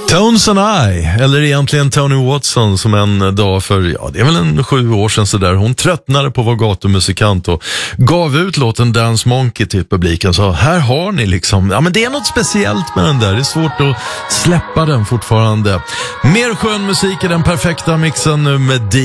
Tones and I, eller egentligen Tony Watson, som en dag för, det är väl en 7 år sedan så där, hon tröttnade på att vara gatumusikant och gav ut låten Dance Monkey till publiken. Så här har ni liksom, men det är något speciellt med den där, det är svårt att släppa den fortfarande. Mer skön musik i den perfekta mixen nu med